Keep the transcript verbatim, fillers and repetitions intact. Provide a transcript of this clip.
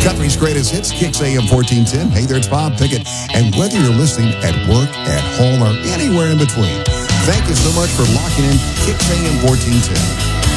Country's greatest hits, Kicks A M fourteen ten. Hey there, it's Bob Pickett. And whether you're listening at work, at home, or anywhere in between, thank you so much for locking in Kicks A M fourteen ten.